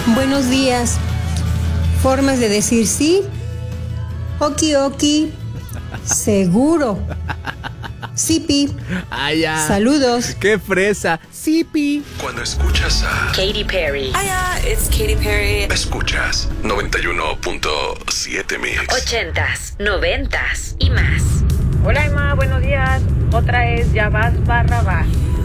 Buenos días. Formas de decir sí. Oki oki. Seguro. Sipi. Aya. Saludos. ¡Qué fresa! Sipi. Cuando escuchas a Katy Perry. Hiya, it's Katy Perry. escuchas 91.7 Mix. 80s, 90s y más. Hola Emma, buenos días. Otra es Ya vas Barrabás.